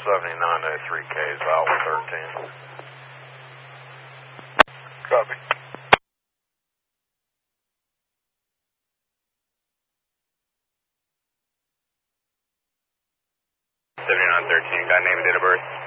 7903K is Iowa 13. Copy. 7913, got name and date of birth.